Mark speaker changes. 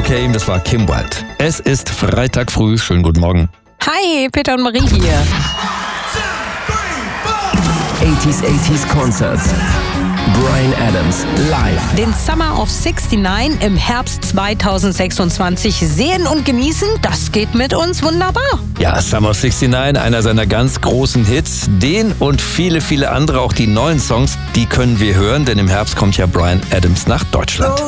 Speaker 1: Came, das war Kim Wilde. Es ist Freitag früh, schönen guten Morgen.
Speaker 2: Hi, Peter und Marie hier.
Speaker 3: 80s Concerts. Bryan Adams live.
Speaker 2: Den Summer of 69 im Herbst 2026 sehen und genießen, das geht mit uns wunderbar.
Speaker 1: Ja, Summer of 69, einer seiner ganz großen Hits. Den und viele, viele andere, auch die neuen Songs, die können wir hören, denn im Herbst kommt ja Bryan Adams nach Deutschland.